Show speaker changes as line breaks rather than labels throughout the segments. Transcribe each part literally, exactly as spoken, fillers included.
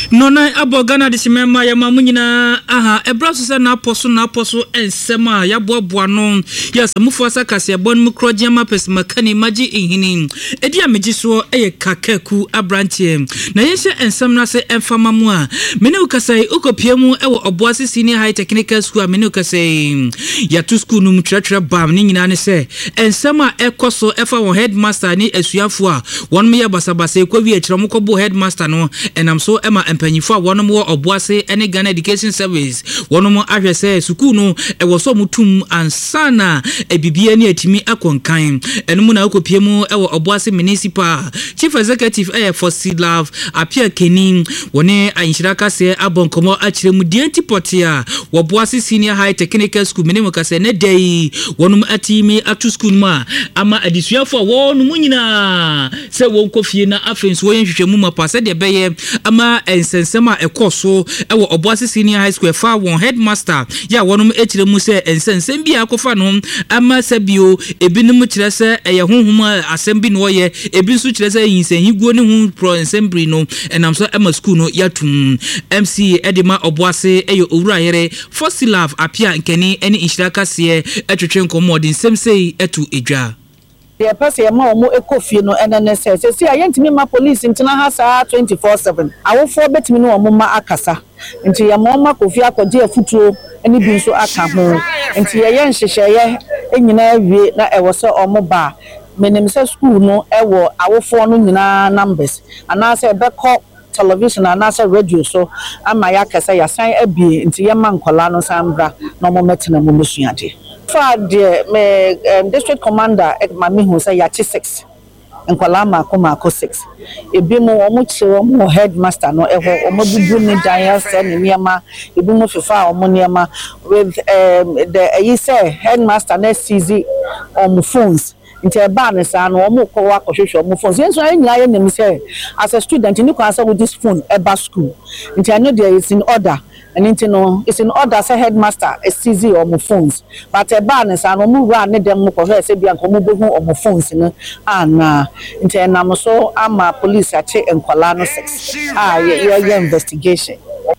no na abogana de simema ya mamunyina aha ebraso se na aposo na aposo ensema ya boaboa no yes mufo asakase bon mu krojema pesmakani magi ehini edi ameji so eye kakaku abrantie na yehye ensem na se emfama mu a mene ukasai ukopiemu ewo oboase senior high technical school mene ukasai ya to school no mutwatwa bam ni nyina ne se ensema ekoso efa won headmaster ni asuafo a won me ya basabasa ekwawi akira mkobo headmaster no enam so ema empanyifo a won mo oboase ene Ghana Education Service won mo ahwese school no e woso mutum ansana ebibia ni atimi akonkan enum na okopiemu e wo oboase municipal chief executive eh for Sidlove apia kenin woni anhira kase abonkomo akire mu dienti potia wo boase senior high technical school menemu kase ne dai wonum atimi atu school ma ama adisuafo won mu nyina se wo kofie na afenso wo yenhwehwemu ma pase de beye ama ensensema ekoso e wo oboase senior high school fa won headmaster ya wonum akire mu se ensensem bia akofa no ama sabio ebinum kire se eye honhom asem bi no ye ebi nso kire se yinsen higuo ne hu pro assembly no enam so ama school no yatum M C edema oboase eye owura yere for Sidlove apia nkeni ene inhira kase etwetwe nkomodin semsei etu edwa
the person ma omo ekofie no enene se se se ayentimi ma police ntina ha saa twenty-four seven awofo betimi no omo ma akasa nti ya ma ma kofie akogye afutuo eni bi nso aka ho nti ye ye nhyehyeye enyina awie na ewo se omo ba menim se school no ewo awofo no nyina numbers ana se beko television ana se radio so ama ya kasa ya san abi nti ye ma nkola no sambra na omo metena mo mesuade for the me um, district commander at mami hu say yachi six nkwala ma ko ma ko six ebi mo omo chiro mo headmaster no eho omo bubu ni dan se ni niama ebi mo fifa omo niama with um, the you say headmaster na C Z on phones nti eba na sa no omo ko wa ko hwehwe omo phones yenso anyina ye nem say as a student ni ko asa with this phone eba school nti I know there is in order. And into no, it's in order as a headmaster, a C Z or my phones. But a barnes and no run them for her, say, Bianco or my phones in and uh, into an amaso, I'm a police at and Colano six. Ah, yeah, yeah, investigation.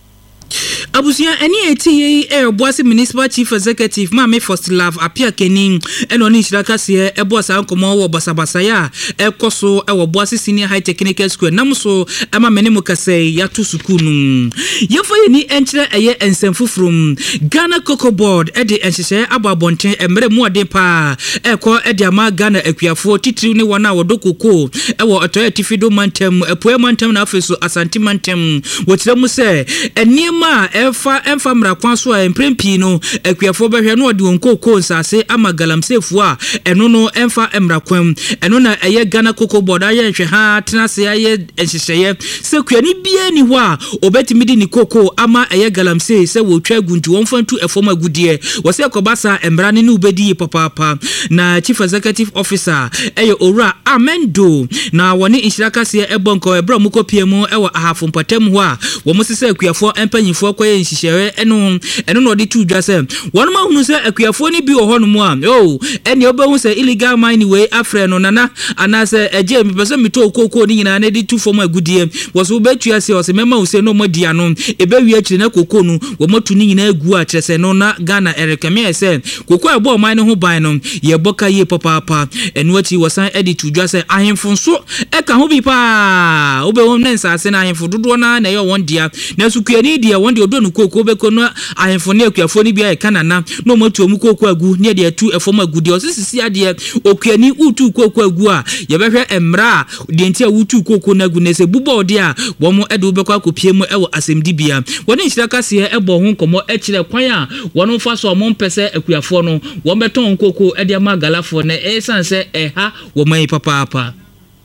Abusia any A T A Oboase municipal chief executive Mame for Sidlove apia kenin eno ni shiraka se ebosa ankomo wo basabasa ya ekoso e Oboase senior high technical school namso ama menemu kase ya to sukunu yefo ye ni enchire eye ensemfufrum Ghana Cocoa Board e de enhyehyɛ ababonten emre mu ode pa ekɔ e de ama Ghana akuafo titiri ne wona wo dokoko e wo otoya tifido mantem epoe mantem na afeso Asante mantem wo tire mu se eniema efa emfa mrakwan so a emprempi no akuafo behwe no ode wonkoko nsase ama galamsefu a eno no emfa emrakwan eno na eye Ghana Cocoa Board aye hwe ha tenase aye enhyehyɛ se kuani bia ni ho a obetimi di ni koko ama eye galamse se wo twa guntu wonfantu efom agudie wo se kobasa embrane ne ubedi papapa na chief executive officer eye owura Amendo na woni inhiraka se ebonko ebra mukopiemu ewo ahafo mpatam ho a wo musese akuafo empanyifo kwa nhyehyɛ eno eno no de tu dwa se won ma hunu se akuafo ni bi oho no mu a o ene obehu se illegal mining way afre no nana ana se eje mi pese mito kokoko ni nyina na de tu fom agudie wo so betua se o se mema wo se no modia no ebe wi akire na kokoko no wo motu ni nyina agu a kire se no na Ghana erekame se kokoko ebo man ne ho ban no ye boka ye papa eno achi wosan edit tu dwa se ahemfo so e ka ho bi pa obehu na nsase na ahemfo dodo na na ye won dia na sukuani dia won dia odo no kokoko be ko no ahemfo ne akuafo ni bia e kanana no motu omu kokoko agu ne dia tu efom agudie o sisi ade okuani utu kokoko agu a ye behwe emra de ntia utu kokoko na agu ne se bubo de a wo mo edo be kwa kopiemu e wo asemdibia woni nhiraka se ebo ho komo e kire kwan a wono fa so mo mpese akuafo no wo beton kokoko e de ma galafo ne e sanse e ha wo mai papa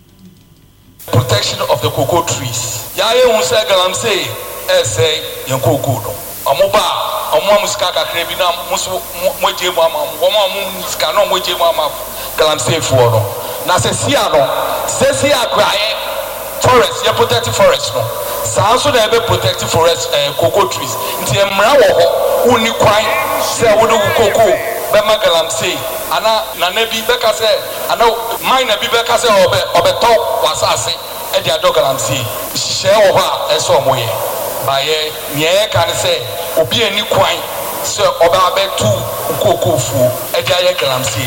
protection of the cocoa trees ya ye hu se galamse e say yen kokoko no omoba omo musika kakre bi na muso moje mu ama wo ma mu musika no moje mu ama galamse fo no na se sia no se sia akraye forest ye protective forest no sa so na be protective forest eh, cocoa trees nti emra wo ho uni kwan se wo do cocoa be magalamse ana na nabi be ka se ana mine na bi be ka se obe obe to wasase e dia dogalamse nhyehyɛ wɔ hɔ a ɛsɛ ɔmo yɛ baayɛ nea yɛka ne sɛ obi ani kwan sɛ ɔbaa bɛtu nkookoofuo ɛde ayɛ galamsey